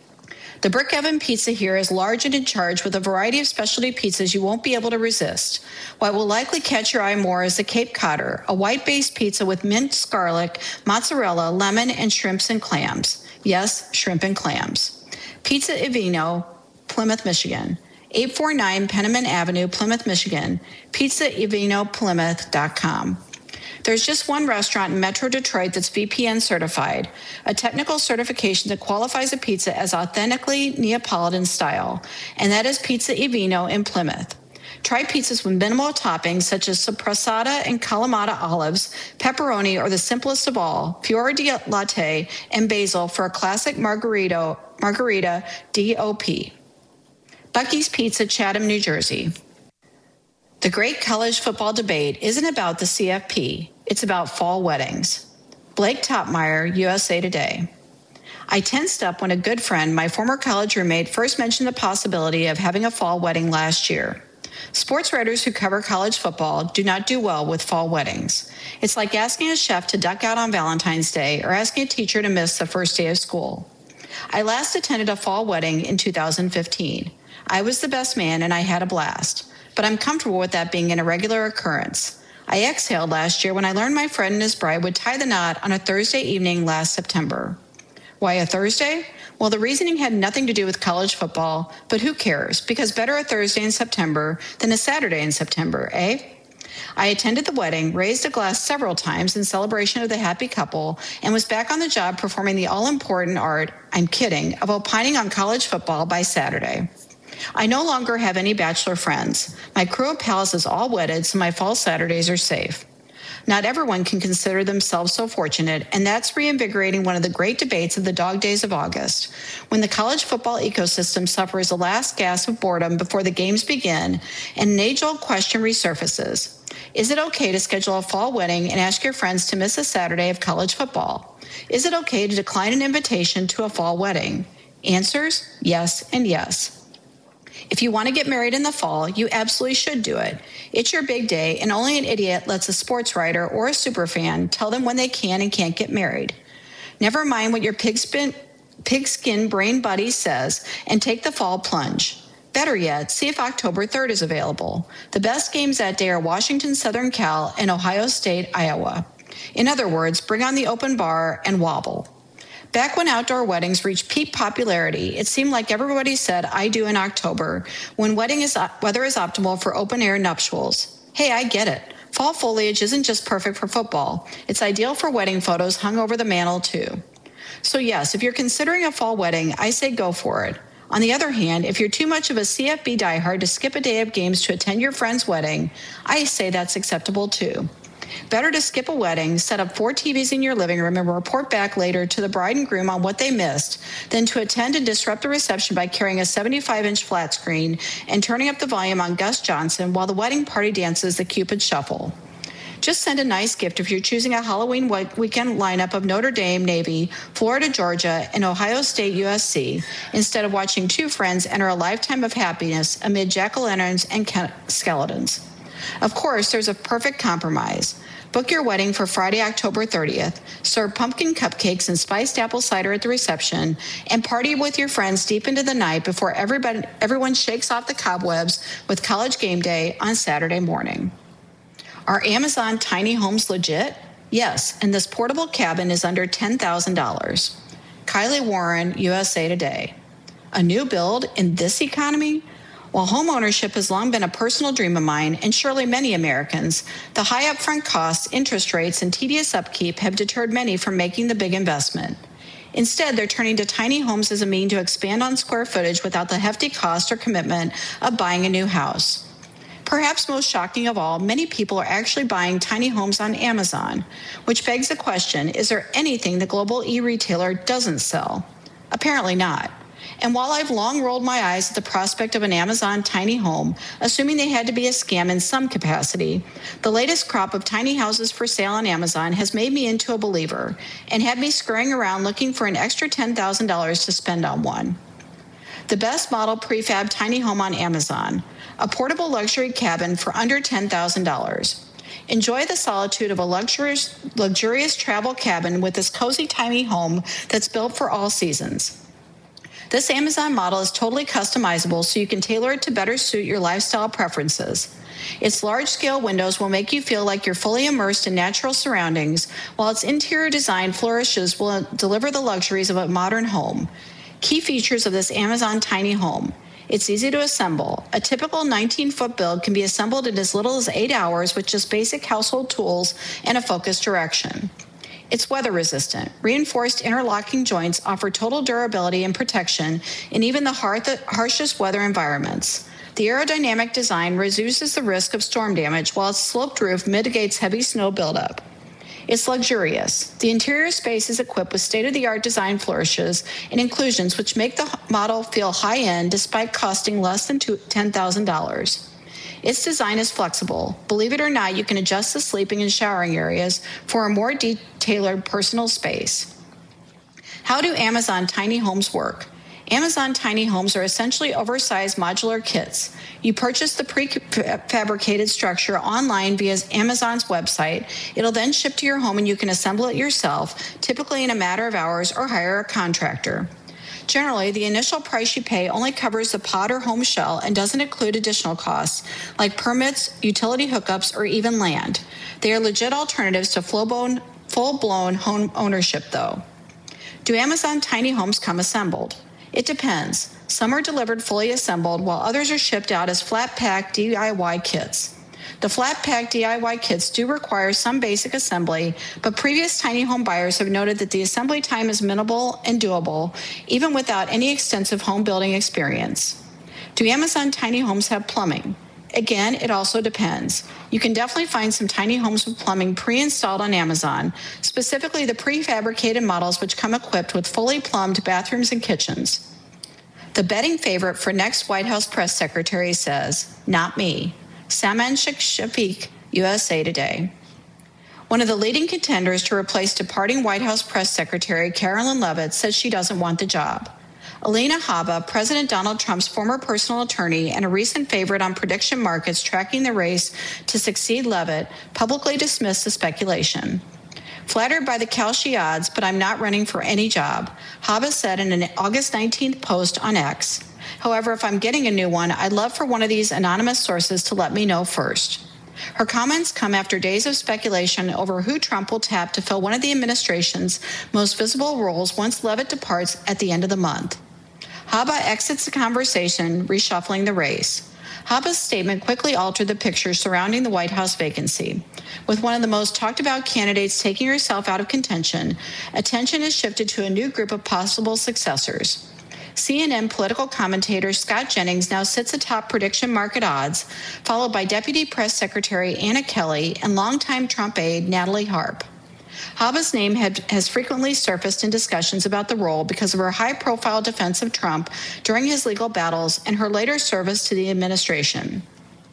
The Brick Oven Pizza here is large and in charge with a variety of specialty pizzas you won't be able to resist. What will likely catch your eye more is the Cape Codder, a white-based pizza with minced garlic, mozzarella, lemon, and shrimps and clams. Yes, shrimp and clams. Pizza Evino, Plymouth, Michigan. eight forty-nine Penniman Avenue, Plymouth, Michigan. pizza evino plymouth dot com. There's just one restaurant in Metro Detroit that's V P N certified, a technical certification that qualifies a pizza as authentically Neapolitan style, and that is Pizza Evino in Plymouth. Try pizzas with minimal toppings such as sopressata and Kalamata olives, pepperoni, or the simplest of all, fior di latte and basil for a classic margarita, margarita D O P. Bucky's Pizza, Chatham, New Jersey. The great college football debate isn't about the C F P. It's about fall weddings. Blake Topmeyer, U S A Today. I tensed up when a good friend, my former college roommate, first mentioned the possibility of having a fall wedding last year. Sports writers who cover college football do not do well with fall weddings. It's like asking a chef to duck out on Valentine's Day or asking a teacher to miss the first day of school. I last attended a fall wedding in two thousand fifteen. I was the best man and I had a blast, but I'm comfortable with that being an irregular occurrence. I exhaled last year when I learned my friend and his bride would tie the knot on a Thursday evening last September. Why a Thursday? Well, the reasoning had nothing to do with college football, but who cares? Because better a Thursday in September than a Saturday in September, eh? I attended the wedding, raised a glass several times in celebration of the happy couple, and was back on the job performing the all-important art, I'm kidding, of opining on college football by Saturday. I no longer have any bachelor friends. My crew of pals is all wedded, so my fall Saturdays are safe. Not everyone can consider themselves so fortunate, and that's reinvigorating one of the great debates of the dog days of August, when the college football ecosystem suffers the last gasp of boredom before the games begin, and an age-old question resurfaces. Is it okay to schedule a fall wedding and ask your friends to miss a Saturday of college football? Is it okay to decline an invitation to a fall wedding? Answers, yes and yes. If you want to get married in the fall, you absolutely should do it. It's your big day, and only an idiot lets a sports writer or a superfan tell them when they can and can't get married. Never mind what your pigskin, pigskin brain buddy says and take the fall plunge. Better yet, see if October third is available. The best games that day are Washington Southern Cal and Ohio State, Iowa. In other words, bring on the open bar and wobble. Back when outdoor weddings reached peak popularity, it seemed like everybody said, I do in October, when wedding is, weather is optimal for open-air nuptials. Hey, I get it. Fall foliage isn't just perfect for football. It's ideal for wedding photos hung over the mantle, too. So yes, if you're considering a fall wedding, I say go for it. On the other hand, if you're too much of a C F B diehard to skip a day of games to attend your friend's wedding, I say that's acceptable, too. Better to skip a wedding, set up four T Vs in your living room, and report back later to the bride and groom on what they missed than to attend and disrupt the reception by carrying a seventy-five inch flat screen and turning up the volume on Gus Johnson while the wedding party dances the Cupid Shuffle. Just send a nice gift if you're choosing a Halloween weekend lineup of Notre Dame, Navy, Florida, Georgia, and Ohio State, U S C, instead of watching two friends enter a lifetime of happiness amid jack-o'-lanterns and ke- skeletons. Of course, there's a perfect compromise. Book your wedding for Friday, October thirtieth, serve pumpkin cupcakes and spiced apple cider at the reception, and party with your friends deep into the night before everybody, everyone shakes off the cobwebs with College Game Day on Saturday morning. Are Amazon tiny homes legit? Yes, and this portable cabin is under ten thousand dollars. Kylie Warren, U S A Today. A new build in this economy? While home ownership has long been a personal dream of mine, and surely many Americans, the high upfront costs, interest rates, and tedious upkeep have deterred many from making the big investment. Instead, they're turning to tiny homes as a means to expand on square footage without the hefty cost or commitment of buying a new house. Perhaps most shocking of all, many people are actually buying tiny homes on Amazon, which begs the question, is there anything the global e-retailer doesn't sell? Apparently not. And while I've long rolled my eyes at the prospect of an Amazon tiny home, assuming they had to be a scam in some capacity, the latest crop of tiny houses for sale on Amazon has made me into a believer and had me scurrying around looking for an extra ten thousand dollars to spend on one. The best model prefab tiny home on Amazon, a portable luxury cabin for under ten thousand dollars. Enjoy the solitude of a luxurious, luxurious travel cabin with this cozy tiny home that's built for all seasons. This Amazon model is totally customizable, so you can tailor it to better suit your lifestyle preferences. Its large-scale windows will make you feel like you're fully immersed in natural surroundings, while its interior design flourishes will deliver the luxuries of a modern home. Key features of this Amazon tiny home. It's easy to assemble. A typical nineteen-foot build can be assembled in as little as eight hours with just basic household tools and a focused direction. It's weather-resistant. Reinforced interlocking joints offer total durability and protection in even the harshest weather environments. The aerodynamic design reduces the risk of storm damage, while its sloped roof mitigates heavy snow buildup. It's luxurious. The interior space is equipped with state-of-the-art design flourishes and inclusions which make the model feel high-end despite costing less than ten thousand dollars. Its design is flexible. Believe it or not, you can adjust the sleeping and showering areas for a more de-tailored personal space. How do Amazon tiny homes work? Amazon tiny homes are essentially oversized modular kits. You purchase the prefabricated structure online via Amazon's website. It'll then ship to your home and you can assemble it yourself, typically in a matter of hours, or hire a contractor. Generally, the initial price you pay only covers the pod or home shell and doesn't include additional costs like permits, utility hookups, or even land. They are legit alternatives to full-blown, full-blown home ownership, though. Do Amazon tiny homes come assembled? It depends. Some are delivered fully assembled, while others are shipped out as flat-pack D I Y kits. The flat-pack D I Y kits do require some basic assembly, but previous tiny home buyers have noted that the assembly time is minimal and doable, even without any extensive home building experience. Do Amazon tiny homes have plumbing? Again, it also depends. You can definitely find some tiny homes with plumbing pre-installed on Amazon, specifically the prefabricated models which come equipped with fully plumbed bathrooms and kitchens. The betting favorite for next White House press secretary says, "Not me." Saman Shafiq, U S A Today. One of the leading contenders to replace departing White House press secretary Carolyn Leavitt says she doesn't want the job. Alina Habba, President Donald Trump's former personal attorney and a recent favorite on prediction markets tracking the race to succeed Leavitt, publicly dismissed the speculation. Flattered by the Kalshi odds, but I'm not running for any job, Habba said in an August nineteenth post on X. However, if I'm getting a new one, I'd love for one of these anonymous sources to let me know first. Her comments come after days of speculation over who Trump will tap to fill one of the administration's most visible roles once Leavitt departs at the end of the month. Habba exits the conversation, reshuffling the race. Habba's statement quickly altered the picture surrounding the White House vacancy. With one of the most talked about candidates taking herself out of contention, attention is shifted to a new group of possible successors. C N N political commentator Scott Jennings now sits atop prediction market odds, followed by Deputy Press Secretary Anna Kelly and longtime Trump aide Natalie Harp. Habba's name had, has frequently surfaced in discussions about the role because of her high-profile defense of Trump during his legal battles and her later service to the administration.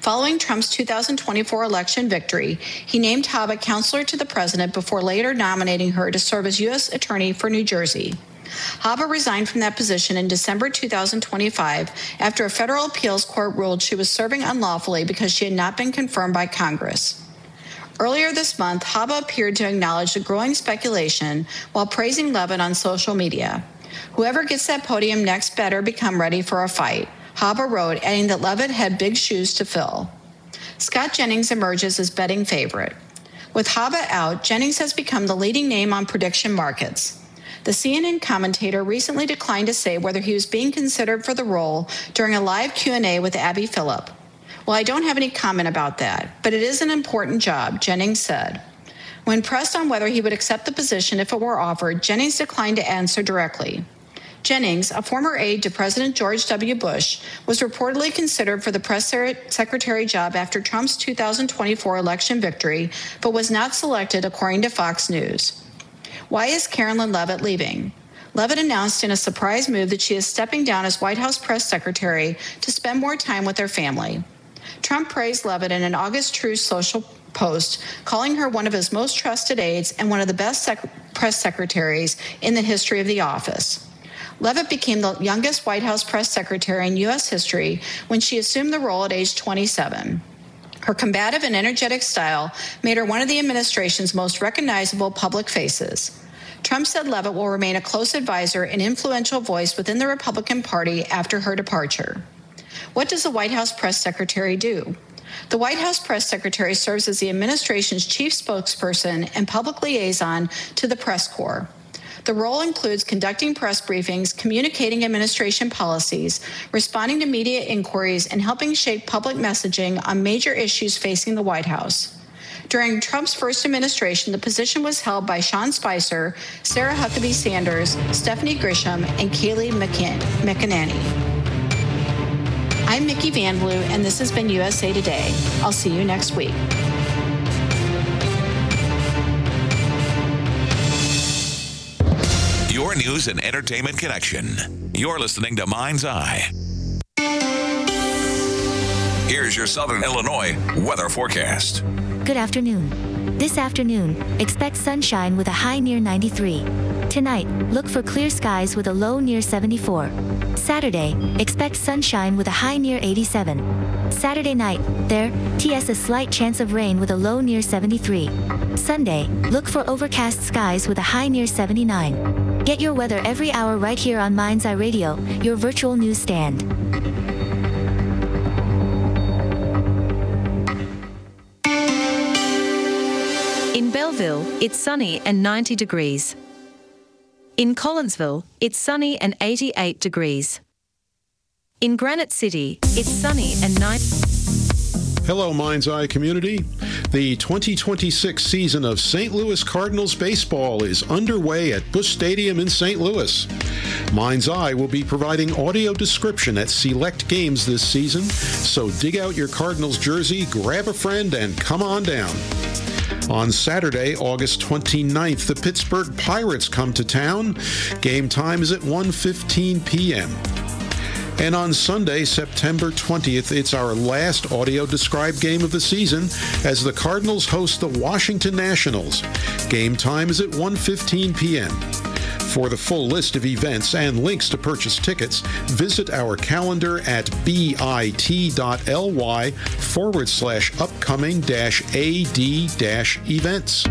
Following Trump's two thousand twenty-four election victory, he named Habba counselor to the president before later nominating her to serve as U S Attorney for New Jersey. Habba resigned from that position in December two thousand twenty-five after a federal appeals court ruled she was serving unlawfully because she had not been confirmed by Congress. Earlier this month, Habba appeared to acknowledge the growing speculation while praising Leavitt on social media. "Whoever gets that podium next better become ready for a fight," Habba wrote, adding that Leavitt had big shoes to fill. Scott Jennings emerges as betting favorite. With Habba out, Jennings has become the leading name on prediction markets. The C N N commentator recently declined to say whether he was being considered for the role during a live Q and A with Abby Phillip. "Well, I don't have any comment about that, but it is an important job," Jennings said. When pressed on whether he would accept the position if it were offered, Jennings declined to answer directly. Jennings, a former aide to President George W. Bush, was reportedly considered for the press secretary job after Trump's two thousand twenty-four election victory, but was not selected, according to Fox News. Why is Carolyn Leavitt leaving? Leavitt announced in a surprise move that she is stepping down as White House press secretary to spend more time with her family. Trump praised Leavitt in an August Truth social post, calling her one of his most trusted aides and one of the best sec- press secretaries in the history of the office. Leavitt became the youngest White House press secretary in U S history when she assumed the role at age twenty-seven. Her combative and energetic style made her one of the administration's most recognizable public faces. Trump said Leavitt will remain a close advisor and influential voice within the Republican Party after her departure. What does the White House press secretary do? The White House press secretary serves as the administration's chief spokesperson and public liaison to the press corps. The role includes conducting press briefings, communicating administration policies, responding to media inquiries, and helping shape public messaging on major issues facing the White House. During Trump's first administration, the position was held by Sean Spicer, Sarah Huckabee Sanders, Stephanie Grisham, and Kayleigh McEnany. I'm Mickey Van Blue, and this has been U S A Today. I'll see you next week. Your news and entertainment connection. You're listening to Mind's Eye. Here's your Southern Illinois weather forecast. Good afternoon. This afternoon, expect sunshine with a high near ninety-three. Tonight, look for clear skies with a low near seventy-four. Saturday, expect sunshine with a high near eighty-seven. Saturday night, there, T S a slight chance of rain with a low near seventy-three. Sunday, look for overcast skies with a high near seventy-nine. Get your weather every hour right here on Mind's Eye Radio, your virtual newsstand. In Belleville, it's sunny and ninety degrees. In Collinsville, it's sunny and eighty-eight degrees. In Granite City, it's sunny and ninety. Hello, Mind's Eye community. The twenty twenty-six season of Saint Louis Cardinals baseball is underway at Busch Stadium in Saint Louis. Mind's Eye will be providing audio description at select games this season, so dig out your Cardinals jersey, grab a friend, and come on down. On Saturday, August twenty-ninth, the Pittsburgh Pirates come to town. Game time is at one fifteen p.m. And on Sunday, September twentieth, it's our last audio-described game of the season as the Cardinals host the Washington Nationals. Game time is at one fifteen p.m. For the full list of events and links to purchase tickets, visit our calendar at bit.ly forward slash upcoming dash AD dash events.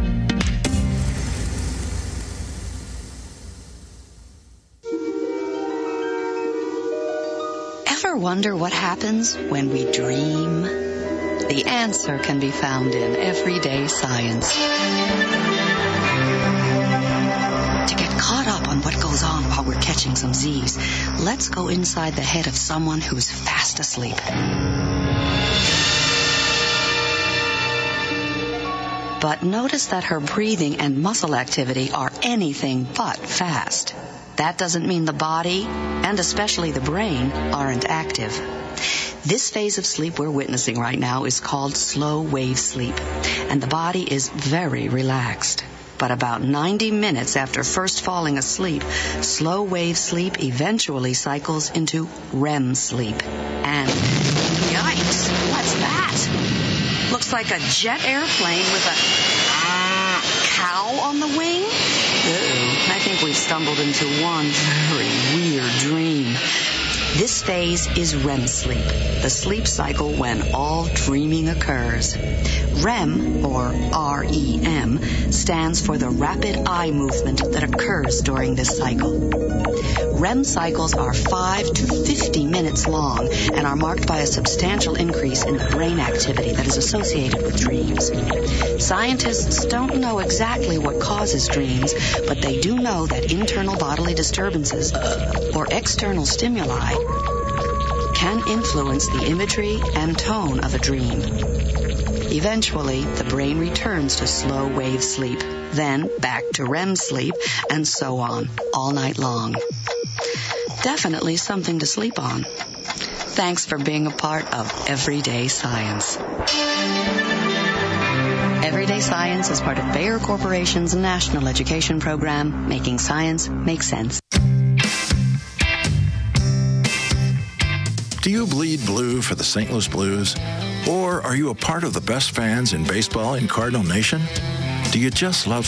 Ever wonder what happens when we dream? The answer can be found in everyday science. To get caught up on what goes on while we're catching some Z's, let's go inside the head of someone who's fast asleep. But notice that her breathing and muscle activity are anything but fast. That doesn't mean the body, and especially the brain, aren't active. This phase of sleep we're witnessing right now is called slow wave sleep, and the body is very relaxed. But about ninety minutes after first falling asleep, slow wave sleep eventually cycles into R E M sleep. And yikes! Yikes! What's that? Looks like a jet airplane with a uh, cow on the wing? Uh-oh, I think we've stumbled into one very weird dream. This phase is R E M sleep, the sleep cycle when all dreaming occurs. R E M, or R E M, stands for the rapid eye movement that occurs during this cycle. R E M cycles are five to fifty minutes long and are marked by a substantial increase in the brain activity that is associated with dreams. Scientists don't know exactly what causes dreams, but they do know that internal bodily disturbances or external stimuli can influence the imagery and tone of a dream. Eventually, the brain returns to slow wave sleep, then back to R E M sleep, and so on, all night long. Definitely something to sleep on. Thanks for being a part of Everyday Science. Everyday Science is part of Bayer Corporation's national education program, making science make sense. Do you bleed blue for the Saint Louis Blues? Or are you a part of the best fans in baseball in Cardinal Nation? Do you just love